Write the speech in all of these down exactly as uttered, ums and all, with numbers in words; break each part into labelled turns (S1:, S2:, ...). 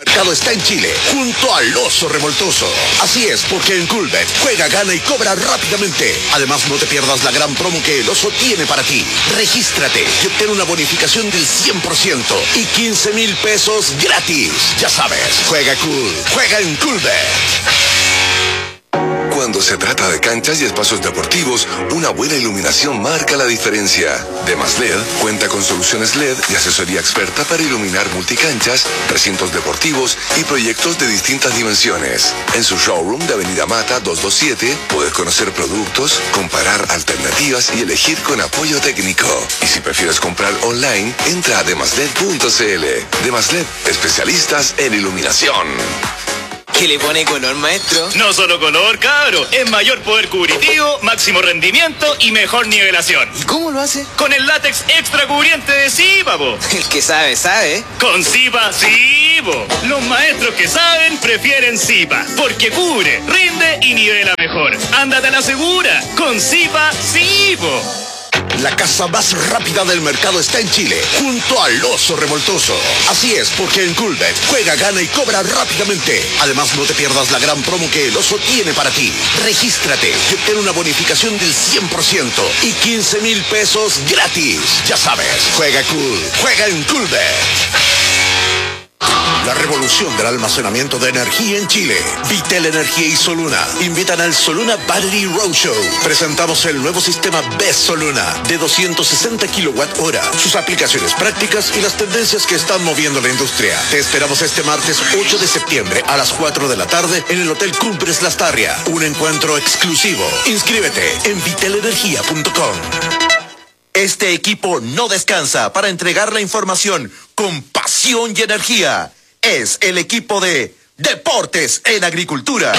S1: mercado está en Chile, junto al Oso Revoltoso. Así es, porque en Coolbet juega, gana y cobra rápidamente. Además, no te pierdas la gran promo que el Oso tiene para ti. Regístrate y obtén una bonificación del cien por ciento y quince mil pesos gratis. Ya sabes, juega cool, juega en Coolbet.
S2: Cuando se trata de canchas y espacios deportivos, una buena iluminación marca la diferencia. Demas L E D cuenta con soluciones L E D y asesoría experta para iluminar multicanchas, recintos deportivos y proyectos de distintas dimensiones. En su showroom de Avenida Mata doscientos veintisiete puedes conocer productos, comparar alternativas y elegir con apoyo técnico. Y si prefieres comprar online, entra a demasled punto cl. Demas L E D, especialistas en iluminación.
S3: ¿Qué le pone color, maestro?
S4: No solo color, cabro. Es mayor poder cubritivo, máximo rendimiento y mejor nivelación.
S3: ¿Y cómo lo hace?
S4: Con el látex extra cubriente de Zipa, po.
S3: El que sabe, sabe.
S4: Con Zipa, sí, po. Los maestros que saben prefieren Zipa, porque cubre, rinde y nivela mejor. Ándate a la segura. Con Zipa, sí, po.
S1: La casa más rápida del mercado está en Chile, junto al Oso Revoltoso. Así es, porque en Coolbet juega, gana y cobra rápidamente. Además, no te pierdas la gran promo que el Oso tiene para ti. Regístrate y obtén una bonificación del cien por ciento y quince mil pesos gratis. Ya sabes, juega cool, juega en Coolbet. La revolución del almacenamiento de energía en Chile. Vitel Energía y Soluna invitan al Soluna Battery Roadshow. Presentamos el nuevo sistema B E S Soluna de doscientos sesenta kilowatt hora, sus aplicaciones prácticas y las tendencias que están moviendo la industria. Te esperamos este martes ocho de septiembre a las cuatro de la tarde en el Hotel Cumbres Lastarria. Un encuentro exclusivo. Inscríbete en vitel energía punto com.
S5: Este equipo no descansa para entregar la información con pasión y energía. Es el equipo de Deportes en Agricultura.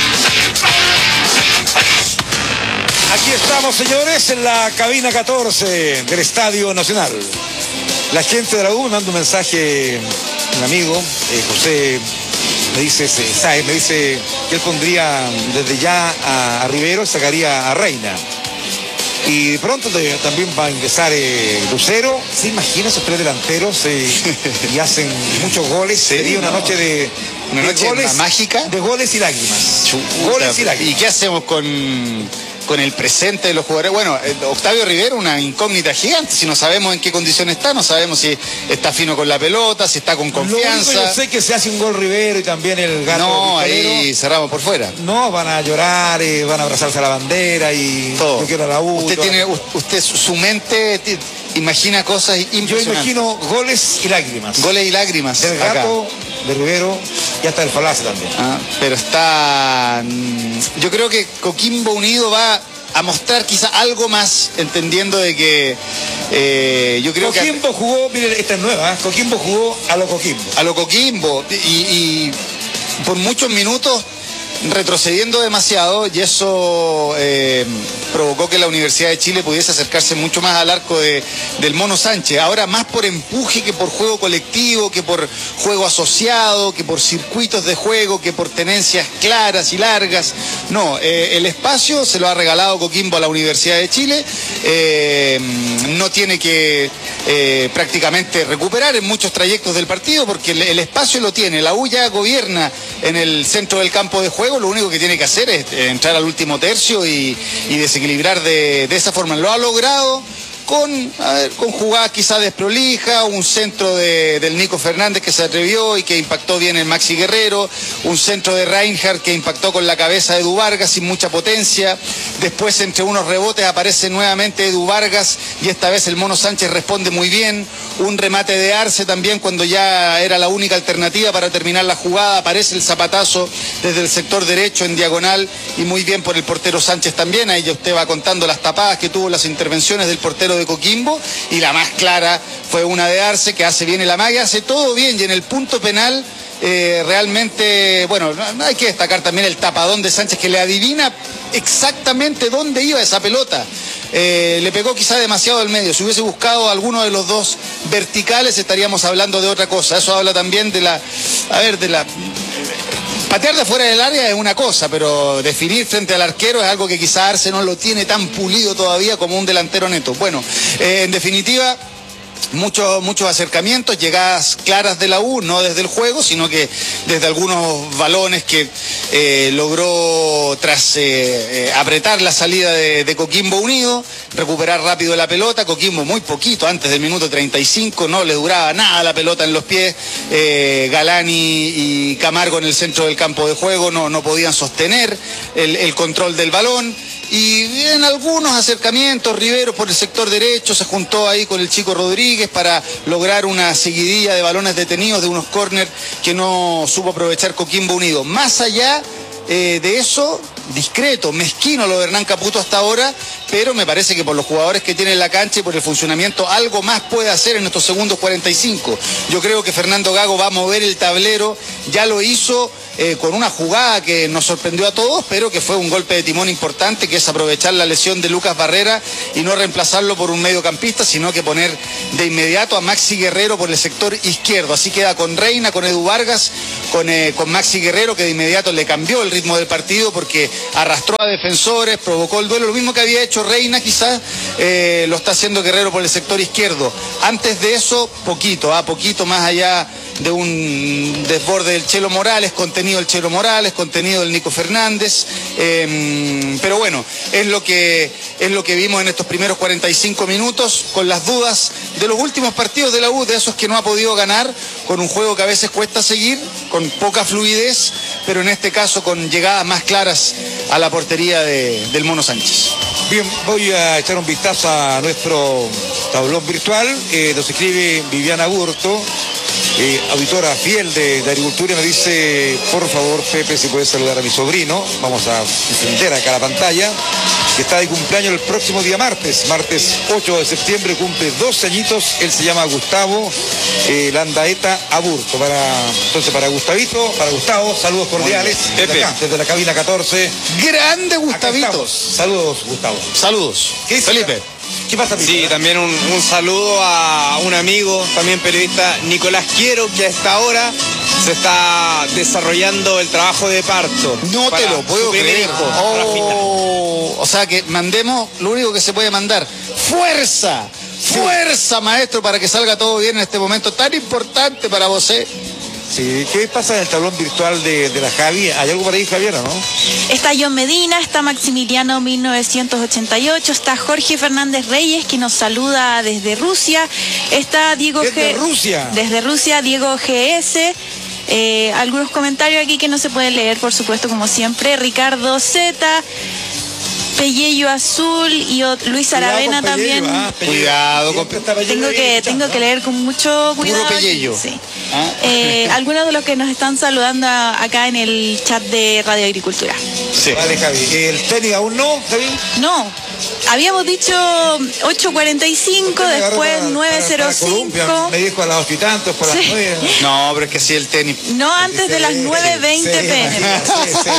S6: Aquí estamos, señores, en la cabina catorce del Estadio Nacional. La gente de la U me manda un mensaje, un amigo, eh, José, me dice, sabe, me dice que él pondría desde ya a, a Rivero y sacaría a Reina. Y de pronto de, también va a ingresar eh, Lucero. ¿Se imagina esos tres delanteros eh, y hacen muchos goles?
S7: Sí,
S6: Sería una
S7: no.
S6: noche de,
S7: una
S6: de
S7: noche
S6: goles,
S7: mágica.
S6: De goles y lágrimas.
S7: Chuta,
S6: goles y lágrimas.
S7: ¿Y qué hacemos con, con el presente de los jugadores? Bueno, eh, Octavio Rivero, una incógnita gigante. Si no sabemos en qué condición está, no sabemos si está fino con la pelota, si está con confianza.
S6: Lo único, yo sé que se hace un gol Rivero y también el gato.
S7: No, ahí cerramos por fuera.
S6: No, van a llorar, eh, van a abrazarse a la bandera y
S7: todo.
S6: Yo quiero a la U.
S7: Usted tiene, usted su mente t- imagina cosas impresionantes.
S6: Yo imagino goles y lágrimas.
S7: Goles y lágrimas.
S6: Del gato,
S7: acá.
S6: de Rivero y hasta del Falace también.
S7: Ah, pero está. Yo creo que Coquimbo Unido va a mostrar quizá algo más, entendiendo de que eh, yo creo
S6: Coquimbo
S7: que.
S6: jugó, miren, esta es nueva, ¿eh? Coquimbo jugó a lo Coquimbo.
S7: A lo Coquimbo. Y, y por muchos minutos retrocediendo demasiado, y eso eh, provocó que la Universidad de Chile pudiese acercarse mucho más al arco de, del Mono Sánchez. Ahora más por empuje que por juego colectivo, que por juego asociado, que por circuitos de juego, que por tenencias claras y largas. No, eh, el espacio se lo ha regalado Coquimbo a la Universidad de Chile. Eh, no tiene que eh, prácticamente recuperar en muchos trayectos del partido, porque el, el espacio lo tiene. La U ya gobierna en el centro del campo de juego. Lo único que tiene que hacer es entrar al último tercio y, y desequilibrar de, de esa forma. Lo ha logrado con, a ver, con jugadas quizás desprolija, un centro de, del Nico Fernández que se atrevió y que impactó bien en Maxi Guerrero, un centro de Reinhardt que impactó con la cabeza de Edu Vargas sin mucha potencia. Después, entre unos rebotes, aparece nuevamente Edu Vargas y esta vez el Mono Sánchez responde muy bien. Un remate de Arce también cuando ya era la única alternativa para terminar la jugada. Aparece el zapatazo desde el sector derecho en diagonal y muy bien por el portero Sánchez también. Ahí ya usted va contando las tapadas que tuvo, las intervenciones del portero de Coquimbo, y la más clara fue una de Arce, que hace bien el amague, hace todo bien, y en el punto penal eh, realmente, bueno, hay que destacar también el tapadón de Sánchez, que le adivina exactamente dónde iba esa pelota. Eh, le pegó quizá demasiado al medio. Si hubiese buscado alguno de los dos verticales, estaríamos hablando de otra cosa. Eso habla también de la, a ver, de la... Patear de fuera del área es una cosa, pero definir frente al arquero es algo que quizá Arce no lo tiene tan pulido todavía como un delantero neto. Bueno, eh, en definitiva, Muchos, muchos acercamientos, llegadas claras de la U, no desde el juego, sino que desde algunos balones que eh, logró, tras eh, eh, apretar la salida de, de Coquimbo Unido, recuperar rápido la pelota. Coquimbo muy poquito, antes del minuto treinta y cinco, no le duraba nada la pelota en los pies. Eh, Galani y Camargo en el centro del campo de juego no, no podían sostener el, el control del balón. Y en algunos acercamientos, Rivero por el sector derecho se juntó ahí con el Chico Rodríguez para lograr una seguidilla de balones detenidos de unos córner que no supo aprovechar Coquimbo Unido. Más allá eh, de eso, discreto, mezquino lo de Hernán Caputo hasta ahora, pero me parece que por los jugadores que tiene en la cancha y por el funcionamiento, algo más puede hacer en estos segundos cuarenta y cinco. Yo creo que Fernando Gago va a mover el tablero, ya lo hizo eh, con una jugada que nos sorprendió a todos, pero que fue un golpe de timón importante, que es aprovechar la lesión de Lucas Barrera y no reemplazarlo por un mediocampista, sino que poner de inmediato a Maxi Guerrero por el sector izquierdo. Así queda con Reina, con Edu Vargas, con, eh, con Maxi Guerrero, que de inmediato le cambió el ritmo del partido porque arrastró a defensores, provocó el duelo, lo mismo que había hecho Reina, quizás eh, lo está haciendo Guerrero por el sector izquierdo. Antes de eso, poquito, ah, poquito más allá de un desborde del Chelo Morales, contenido el Chelo Morales, contenido el Nico Fernández, eh, pero bueno, es lo que es lo que vimos en estos primeros cuarenta y cinco minutos, con las dudas de los últimos partidos de la U, de esos que no ha podido ganar, con un juego que a veces cuesta seguir, con poca fluidez, pero en este caso con llegadas más claras a la portería de, del Mono Sánchez.
S6: Bien, voy a echar un vistazo a nuestro tablón virtual. Eh, nos escribe Viviana Burto, eh, auditora fiel de, de Agricultura, y me dice, por favor, Pepe, si puedes saludar a mi sobrino. Vamos a encender acá la pantalla, que está de cumpleaños el próximo día martes, martes ocho de septiembre, cumple doce añitos. Él se llama Gustavo eh, Landaeta Aburto. Para, entonces, para Gustavito, para Gustavo, saludos cordiales desde, acá, desde la cabina catorce.
S7: Grande Gustavito.
S6: Saludos, Gustavo.
S7: Saludos.
S6: ¿Qué dice
S7: Felipe?
S6: ¿Qué pasa, Pico?
S3: Sí, también un, un saludo a un amigo, también periodista, Nicolás Quiero, que a esta hora se está desarrollando el trabajo de parto.
S7: No te lo puedo creer.
S3: Hijo,
S7: oh, o sea que mandemos lo único que se puede mandar. ¡Fuerza! ¡Fuerza, maestro, para que salga todo bien en este momento tan importante para vos! ¿eh?
S6: Sí, ¿qué pasa en el tablón virtual de, de la Javi? ¿Hay algo por ahí, Javier, o no?
S8: Está John Medina, está Maximiliano mil novecientos ochenta y ocho, está Jorge Fernández Reyes, que nos saluda desde Rusia, está Diego
S6: ¿Desde
S8: G...
S6: Rusia?
S8: Desde Rusia, Diego G S, eh, algunos comentarios aquí que no se pueden leer, por supuesto, como siempre, Ricardo Z, Pellello Azul y o, Luis Aravena también.
S6: Ah,
S7: Cuidado con
S8: Tengo que, tengo que leer con mucho cuidado.
S7: Puro Pellello.
S8: Sí.
S7: ¿Ah?
S8: Eh, algunos de los que nos están saludando a- acá en el chat de Radio Agricultura.
S7: Sí.
S6: Vale, Javi. ¿El tenis aún no, Javi?
S8: No, habíamos dicho ocho cuarenta y cinco,
S6: Usted me agarró
S8: después
S6: para-
S8: nueve cero
S6: para- para Colombia.
S8: cinco.
S6: Me dijo a las ocho y tantos, por las
S8: Sí.
S6: nueve.
S7: No, pero es que así el tenis.
S8: No antes de las nueve veinte
S6: Sí,
S8: pm.
S6: Sí, sí,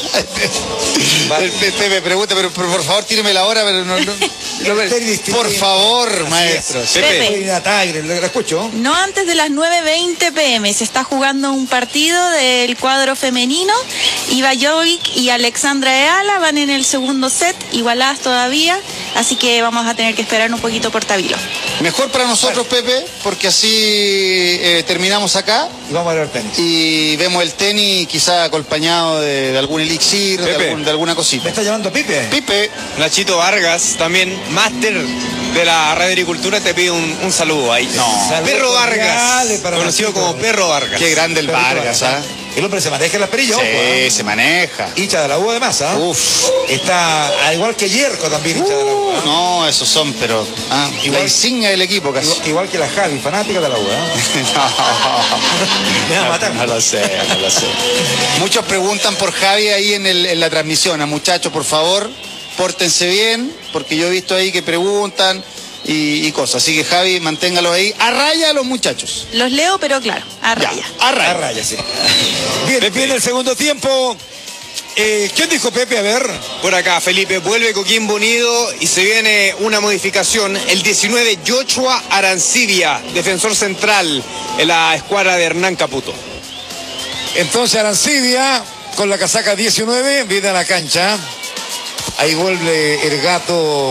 S6: sí. Vale.
S7: El Pepe me pregunta, pero, pero por favor tíreme la hora, pero no, no- no-
S6: El tenis
S7: por
S6: distinto.
S7: favor,
S6: Así
S7: maestro.
S6: es.
S8: Pepe.
S6: Estoy en la Tigre, ¿la la escucho?
S8: No antes de las nueve veinte pm. Se está jugando un partido del cuadro femenino. Iva Jovic y Alexandra Eala van en el segundo set, igualadas todavía. Así que vamos a tener que esperar un poquito por Tabilo.
S7: Mejor para nosotros, Pepe, porque así eh, terminamos acá
S6: Y vamos a ver tenis.
S7: y vemos el tenis quizá acompañado de, de algún elixir, de,
S3: Pepe.
S7: algún- de alguna
S6: ¿Me
S7: cosita.
S6: está llamando Pipe?
S7: Pipe,
S3: Nachito Vargas, también máster de la Radio Agricultura, te pide un, un saludo ahí.
S7: No.
S3: Perro
S6: Saludos
S3: Vargas,
S6: cordiales para
S3: conocido
S6: Nachito.
S3: como Perro Vargas.
S7: qué grande el
S6: Perrito
S7: Vargas, ¿ah?
S6: El hombre se maneja en las perillas,
S7: Sí,
S6: ojo, ¿eh?
S7: se maneja.
S6: Hincha de la U además, ¿ah?
S7: Uf.
S6: Está, al igual que Yerko también hincha de la U. ¿ah?
S7: No, esos son, pero ah,
S6: Igual-
S7: la insignia del equipo casi.
S6: Igual, igual que la Javi, fanática de la U, ¿ah? Me va a
S7: no,
S6: matar.
S7: no lo sé, no lo sé. Muchos preguntan por Javi ahí en, el- en la transmisión. A muchachos, por favor, pórtense bien, porque yo he visto ahí que preguntan y, y cosas. Así que Javi, manténgalos ahí. A raya a los muchachos.
S8: Los leo, pero claro, a
S7: Ya,
S8: raya.
S7: a raya.
S6: A raya, sí. Bien, viene el segundo tiempo. Eh, ¿Quién dijo Pepe? A ver.
S3: Por acá, Felipe, vuelve Coquimbo Unido y se viene una modificación. El diecinueve, Joshua Arancibia, defensor central en la escuadra de Hernán Caputo.
S6: Entonces Arancibia, con la casaca diecinueve, viene a la cancha. Ahí vuelve el gato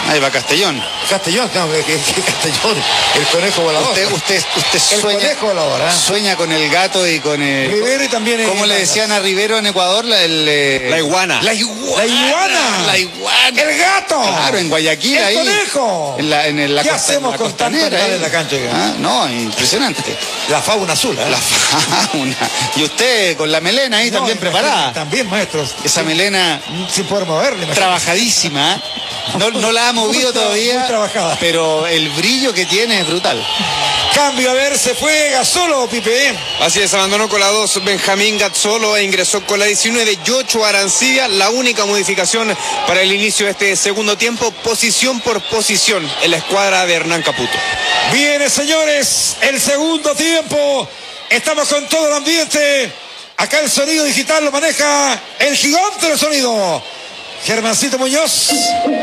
S7: Ahí va Castellón.
S6: Castellón, no, que, que Castellón, el conejo volador.
S7: Usted, usted, usted
S6: el
S7: sueña,
S6: conejo volador, ¿eh?
S7: sueña con el gato y con el...
S6: Rivero y también...
S7: ¿Cómo le decían a Rivero en Ecuador? La, el, eh,
S3: La iguana.
S6: La iguana. La iguana.
S7: La iguana.
S6: El gato.
S7: Claro, en Guayaquil
S6: el
S7: ahí.
S6: El conejo.
S7: En la, en la
S6: ¿Qué
S7: costa,
S6: hacemos
S7: en la
S6: con tantos animales en la cancha?
S7: ¿Ah? No, impresionante.
S6: La fauna azul, ¿eh?
S7: La fauna. Y usted con la melena ahí
S6: no,
S7: también preparada.
S6: También, maestros.
S7: Esa melena...
S6: Sin poder moverle.
S7: Trabajadísima. ¿eh? No, no la ha movido todavía.
S6: Muy trabajada.
S7: Pero el brillo que tiene es brutal.
S6: Cambio, a ver, se fue Gasolo, Pipe.
S3: Así es, abandonó con la dos Benjamín Gazzolo e ingresó con la diecinueve Yocho Arancibia. La única modificación para el inicio de este segundo tiempo, posición por posición en la escuadra de Hernán Caputo.
S6: Viene, señores, el segundo tiempo. Estamos con todo el ambiente. Acá el sonido digital lo maneja el gigante del sonido, Germancito Muñoz.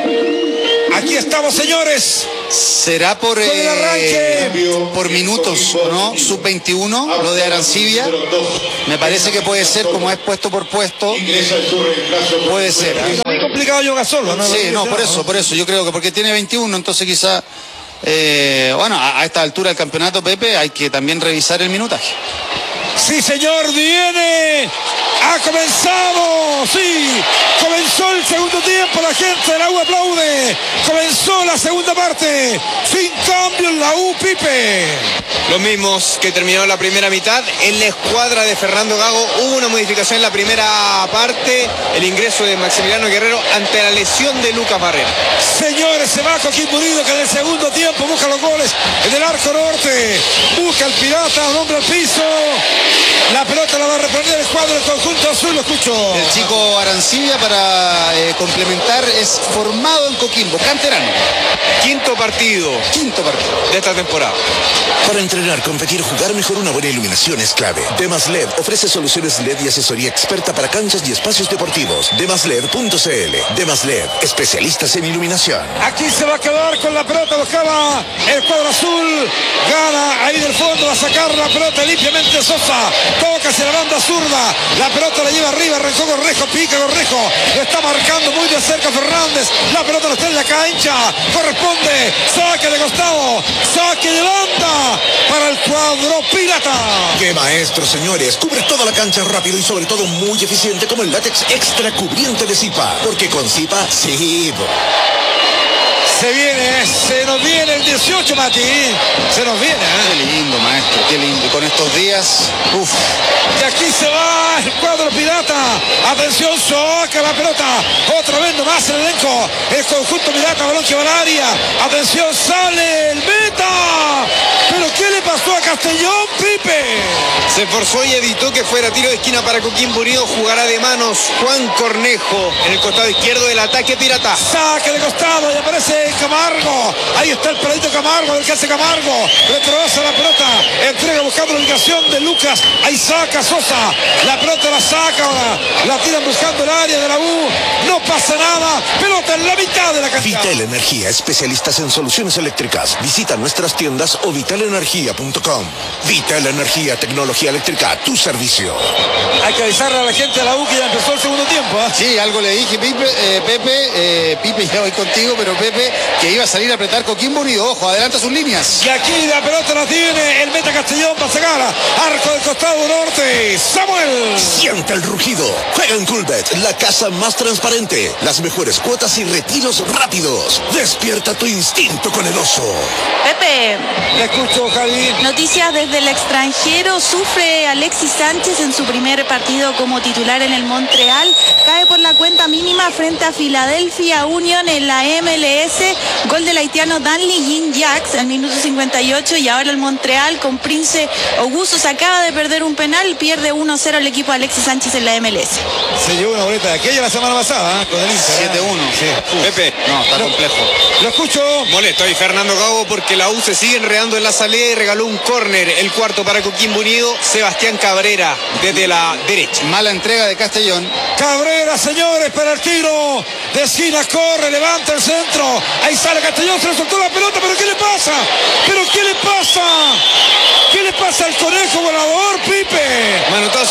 S6: Aquí estamos, señores.
S7: ¿Será por, eh, por minutos, no? sub veintiuno, lo de Arancibia. Me parece que puede ser, como es puesto por puesto. Puede ser. ¿eh?
S6: Muy complicado yo Gasolo, ¿no?
S7: Sí, no, por eso, por eso. Yo creo que porque tiene veintiuno, entonces quizá... Eh, bueno, a, a esta altura del campeonato, Pepe, hay que también revisar el minutaje.
S6: Sí, señor, viene. Ha comenzado, sí. Comenzó el segundo tiempo, la gente de la U aplaude. Comenzó la segunda parte. Sin cambio en la U, Pipe.
S3: Los mismos que terminó la primera mitad. En la escuadra de Fernando Gago hubo una modificación en la primera parte. El ingreso de Maximiliano Guerrero ante la lesión de Lucas Barrera.
S6: Señores, se va Joaquín Munido, que en el segundo tiempo busca los goles en el arco norte. Busca el pirata, un hombre al piso. La pelota la va a reponer el cuadro del conjunto azul, lo escucho.
S7: El chico Arancibia, para eh, complementar, es formado en Coquimbo, canterano.
S3: Quinto partido.
S7: Quinto partido.
S3: De esta temporada.
S1: Para entrenar, competir, jugar mejor, una buena iluminación es clave. Demas L E D ofrece soluciones L E D y asesoría experta para canchas y espacios deportivos. demas led punto c l. Demas L E D, especialistas en iluminación.
S6: Aquí se va a quedar con la pelota, buscaba el cuadro azul. Gana ahí del fondo, va a sacar la pelota limpiamente Sosa. Toca hacia la banda zurda. La pelota la lleva arriba, arrancó Correjo, pica Correjo. Lo está marcando muy de cerca Fernández. La pelota no está en la cancha. Corresponde. Saque de costado. Saque de banda para el cuadro pirata.
S1: ¡Qué maestro, señores! Cubre toda la cancha rápido y sobre todo muy eficiente como el látex extra cubriente de Zipa. Porque con Zipa, sí.
S6: Se viene, se nos viene el dieciocho, Mati. Se nos viene, ¿eh?
S7: Qué lindo, maestro, qué lindo. Y con estos días, uff.
S6: Y aquí se va el cuadro pirata. Atención, saca la pelota. Otra vez nomás el elenco. El conjunto pirata, balón que va al área. Atención, sale el meta. ¿Pero qué le pasó a Castellón, Pipe?
S3: Se esforzó y evitó que fuera tiro de esquina para Coquimbo Unido. Jugará de manos Juan Cornejo en el costado izquierdo del ataque pirata.
S6: Saque de costado y aparece Camargo. Ahí está el peladito Camargo, del que hace Camargo. Retrobasa la pelota. Entrega buscando la ubicación de Lucas. Ahí saca Sosa. La pelota la saca ahora. La tiran buscando el área de la U. No pasa nada. Pelota en la mitad de la cancha.
S1: Vital Energía, especialistas en soluciones eléctricas. Visita nuestras tiendas o vital energía punto com. Vital Energía, tecnología eléctrica a tu servicio.
S6: Hay que avisarle a la gente de la U que ya empezó el segundo tiempo. ¿eh?
S7: Sí, algo le dije, Pipe, eh, Pepe, eh, Pipe, ya voy contigo, pero Pepe, que iba a salir a apretar Coquimbo Unido. Ojo, adelanta sus líneas.
S6: Y aquí la pelota la tiene el meta Castellón para sacar. Arco del costado norte. Samuel.
S1: Siente el rugido. Juega en Coolbet, la casa más transparente. Las mejores cuotas y retiros rápidos. Despierta tu instinto con el oso.
S8: Pepe.
S6: Le escucho, Javi.
S8: Noticias desde el extranjero. Sufre Alexis Sánchez en su primer partido como titular en el Montreal. Cae por la cuenta mínima frente a Philadelphia Union en la M L S. Gol del haitiano Danley Jean-Jacques al minuto cincuenta y ocho. Y ahora el Montreal con Prince Augusto se acaba de perder un penal. Pierde uno cero el equipo de Alexis Sánchez en la M L S.
S6: Se llevó una boleta de aquella la semana pasada, ¿eh? Con el Inter.
S7: siete uno.
S6: Sí.
S3: Pepe.
S7: No, está
S6: Lo-
S7: complejo.
S6: Lo escucho.
S3: Molesto ahí Fernando Gago porque la U se sigue enredando en la salida y regaló un córner. El cuarto para Coquimbo Unido. Sebastián Cabrera desde la derecha.
S7: Mala entrega de Castellón.
S6: Cabrera, señores, para el tiro. De esquina corre, levanta el centro. Ahí sale Castellón, se le soltó la pelota. ¿Pero qué le pasa? ¿Pero qué le pasa? ¿Qué le pasa al conejo volador, Pipe?
S3: Manotazo débil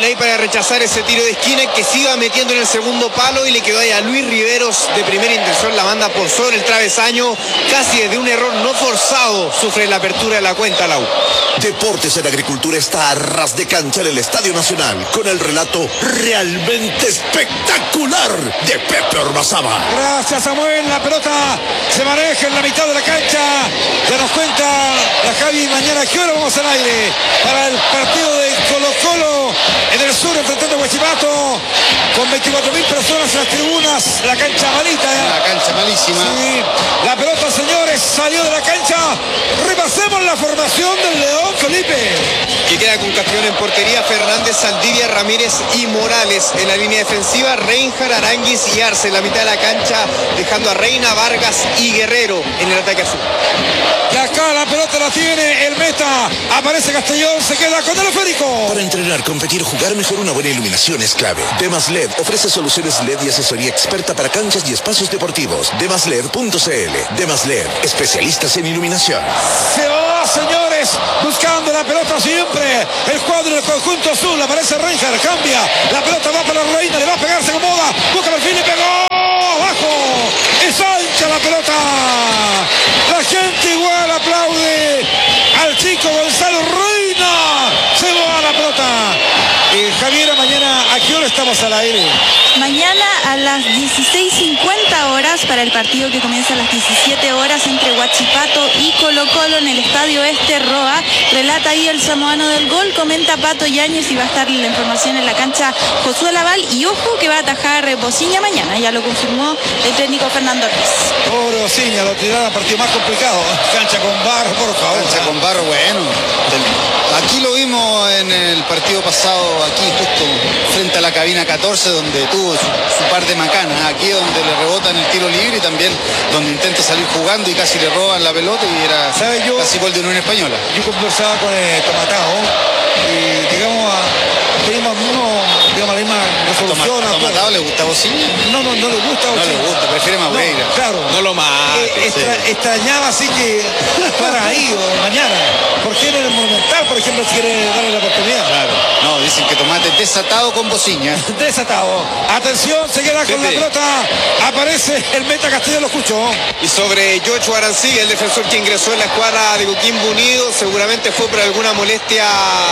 S3: Bien ahí para rechazar ese tiro de esquina que se iba metiendo en el segundo palo y le quedó ahí a Luis Riveros de primera intención. La manda por sobre el travesaño, casi desde un error no forzado. Sufre la apertura de la cuenta, Lau.
S1: Deportes en Agricultura está a ras de cancha en el Estadio Nacional con el relato realmente espectacular de Pepe Ormazábal.
S6: Gracias, Samuel. La pelota se maneja en la mitad de la cancha. Ya nos cuenta la Javi mañana a qué hora vamos al aire para el partido de Colo Colo en el sur enfrentando a Huachipato con veinticuatro mil personas en las tribunas. La cancha malita, ¿eh?
S7: La cancha malísima.
S6: Sí. La pelota, señores, salió de la cancha. Repasemos la formación del León, Felipe.
S3: Que queda con Castellón en portería, Fernández, Saldivia, Ramírez y Morales. En la línea defensiva, Reinhard, Aranguis y Arce en la mitad de la cancha, dejando a Reina, Vargas y Guerrero en el ataque azul.
S6: Y acá la pelota la tiene el meta. Aparece Castellón, se queda con el esférico.
S1: Para entrenar, competir o jugar mejor, una buena iluminación es clave. Demas L E D ofrece soluciones L E D y asesoría experta para canchas y espacios deportivos. demas led punto c l. Demas L E D, especialistas en iluminación.
S6: Se va, señores, buscando la pelota siempre. El cuadro del conjunto azul. Aparece Reinhard, cambia. La pelota va para Reina, le va a pegar, se acomoda. Busca perfil y pegó. Abajo. Es ancha la pelota. La gente igual aplaude al chico Gonzalo Reina. Se va la pelota. Eh, Javiera, mañana, ¿a qué hora estamos al aire?
S8: Mañana a las dieciséis cincuenta horas para el partido que comienza a las diecisiete horas entre Huachipato y Colo Colo en el Estadio Este Roa. Relata ahí el samoano del gol, comenta Pato Yáñez y va a estar la información en la cancha Josué Laval. Y ojo que va a atajar Bociña mañana, ya lo confirmó el técnico Fernando Ortiz.
S6: Pobre Bociña, lo tiraron al partido más complicado. Cancha con barro, por favor.
S7: Cancha con barro, bueno. Aquí lo vimos en el partido pasado, aquí justo frente a la cabina catorce, donde tuvo su, su par de macanas. Aquí es donde le rebotan el tiro libre y también donde intenta salir jugando y casi le roban la pelota y era
S6: ¿sabe yo?
S7: casi gol de Unión Española.
S6: Yo conversaba con el Tomatao y digamos, pedimos uno, digamos, la misma resolución.
S7: ¿A Tomatao le gusta Bociña?
S6: No, no, no le gusta
S7: No
S6: Bociña.
S7: le gusta, prefiere Madureira.
S6: No, claro.
S3: No lo mate.
S6: Eh, extra,
S3: sí.
S6: Extrañaba así que para ahí o mañana. ¿Por qué en el Monumental, por ejemplo, si quiere darle la oportunidad?
S7: Claro. No, dicen que Tomate desatado con Bociña.
S6: Desatado. Atención, se queda con
S3: Pepe.
S6: la pelota. Aparece el meta Castillo, lo escucho.
S3: Y sobre Yocho Arancibia, el defensor que ingresó en la escuadra de Coquimbo Unido, seguramente fue por alguna molestia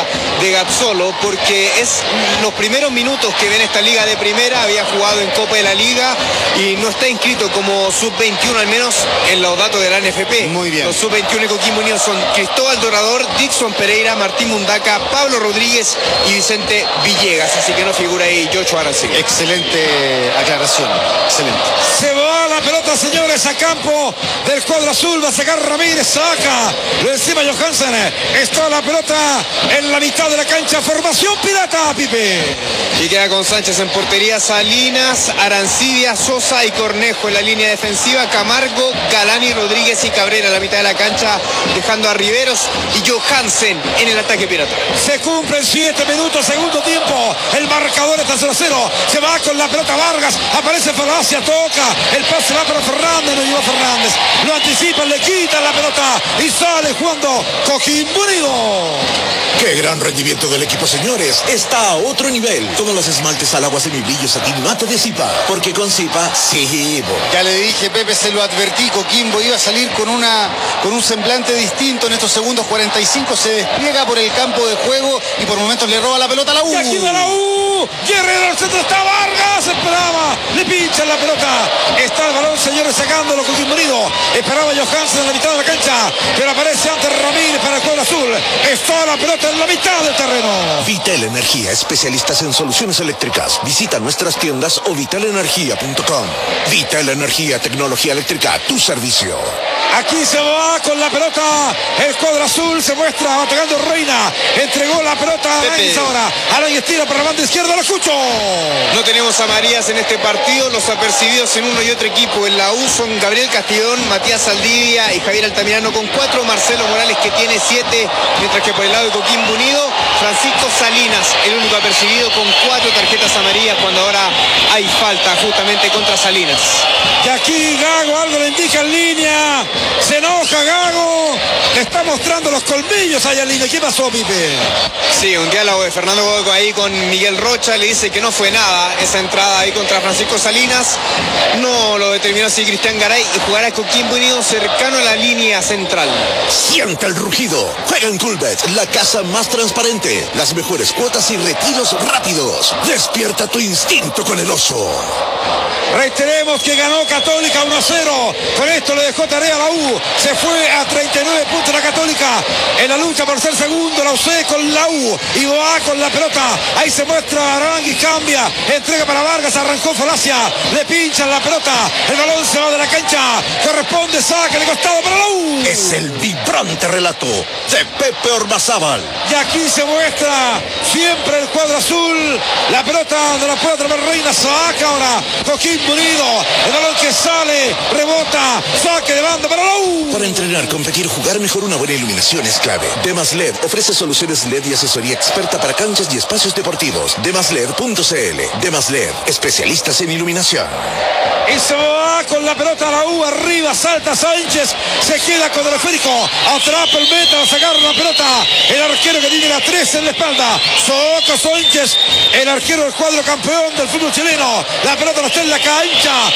S3: de Gazzolo, porque es los primeros minutos que ve en esta liga de primera. Había jugado en Copa de la Liga y no está inscrito como sub veintiuno, al menos en los datos de la N F P.
S7: Muy bien.
S3: Los sub veintiuno de Coquimbo Unido son Cristóbal Dorador, Dixon Pereira, Martín Mundaca, Pablo Rodríguez y Vicente Villegas. Así que no figura ahí Yocho Arancibia.
S7: Excelente aclaración. Excelente.
S6: Se va la pelota, señores, a campo del cuadro azul. Va a sacar Ramírez, saca. Lo encima Johansen. Está la pelota en la mitad de la cancha. Formación pirata, Pipe.
S3: Y queda con Sánchez en portería, Salinas, Arancibia, Sosa y Cornejo en la línea defensiva, Camargo, Galani, Rodríguez y Cabrera en la mitad de la cancha, dejando a Riveros y Johansen en el ataque pirata.
S6: Se cumplen siete minutos, segundo tiempo. El marcador está cero a cero. Se va con la pelota Vargas. Aparece Falacia, toca. El pase va para Fernández. No lleva Fernández. Lo anticipan, le quitan la pelota y sale jugando Coquimbo Unido.
S1: ¡Qué gran rendimiento del equipo, señores! Está a otro nivel. Todos los esmaltes al agua semibrillo satín mate de Zipa. Porque con Zipa, sí.
S7: Ya le dije, Pepe, se lo advertí, Coquimbo iba a salir con una con un semblante distinto en estos segundos cuarenta y cinco, se despliega por el campo de juego y por momentos le roba la pelota a la U.
S6: Y aquí va la U. Guerrero al centro, está Vargas, esperaba, le pinchan la pelota. Está el balón, señores, sacándolo Coquimbo Unido. Esperaba Johansen en la mitad de la cancha, pero aparece antes Ramírez para el cuadro azul. Está la pelota en la mitad del terreno.
S1: Vital Energía, especialistas en soluciones eléctricas. Visita nuestras tiendas o vital energía punto com. Vital Energía, tecnología eléctrica a tu servicio.
S6: Aquí se va con la pelota el cuadro azul, se muestra atacando Reina, entregó la pelota a Aranguis ahora, Aranguis tira para la banda izquierda, lo escucho.
S3: No tenemos a Marías en este partido, los apercibidos en uno y otro equipo. En la U son Gabriel Castillón, Matías Saldivia y Javier Altamirano con cuatro, Marcelo Morales que tiene siete, mientras que por el lado de Coquimbo Unido, Francisco Salinas, el único apercibido con cuatro tarjetas amarillas cuando ahora hay falta justamente contra Salinas.
S6: Y aquí Gago algo le indica en línea. Se enoja Gago. Le está mostrando los colmillos allá en línea. ¿Qué pasó, Pipe?
S3: Sí, un diálogo de Fernando Godoy ahí con Miguel Rocha. Le dice que no fue nada esa entrada ahí contra Francisco Salinas. No lo determinó así Cristian Garay y jugará con Coquimbo Unido cercano a la línea central.
S1: Sienta el rugido. Juega en Coolbet, la casa más transparente. Las mejores cuotas y retiros rápidos. Despierta tu instinto con el oso.
S6: Reiteremos que ganó Católica uno a cero. Con esto le dejó tarea a la U. Se fue a treinta y nueve puntos la Católica. En la lucha por ser segundo, la U C con la U. Y va con la pelota. Ahí se muestra Arangui, cambia. Entrega para Vargas, arrancó Falacia. Le pinchan la pelota. El balón se va de la cancha. Corresponde, saque de costado para la U.
S1: Es el vibrante relato de Pepe Ormazábal.
S6: Y aquí se muestra siempre el cuadro azul. La pelota de la puede atrapar Reina. Saca ahora Coquimbo Unido. El balón que sale, rebota, saque de banda para la U.
S1: Para entrenar, competir, jugar mejor, una buena iluminación es clave. Demas L E D ofrece soluciones L E D y asesoría experta para canchas y espacios deportivos. demas led punto c l. Demas L E D, especialistas en iluminación.
S6: Y se va con la pelota a la U, arriba, salta Sánchez, se queda con el esférico, atrapa el meta, sacaron la pelota, el arquero que tiene la tres en la espalda, Soco Sánchez, el arquero del cuadro campeón del fútbol chileno, la pelota no está en la cancha,